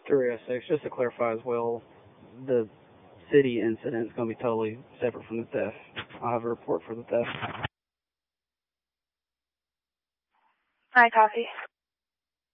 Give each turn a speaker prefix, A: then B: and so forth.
A: 306, just to clarify as well, the city incident is going to be totally separate from the theft. I'll have a report for the theft.
B: I copy.